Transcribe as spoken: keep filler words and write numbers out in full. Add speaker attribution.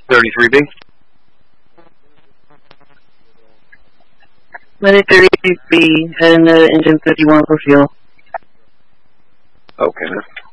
Speaker 1: thirty-three B.
Speaker 2: Medic thirty-three B, heading to engine fifty-one for fuel.
Speaker 1: Okay, man.